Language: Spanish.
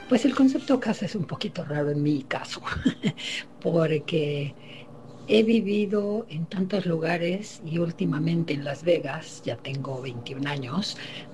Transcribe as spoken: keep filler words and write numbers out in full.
Pues el concepto casa es un poquito raro en mi caso, porque he vivido en tantos lugares y últimamente en Las Vegas, ya tengo veintiún años,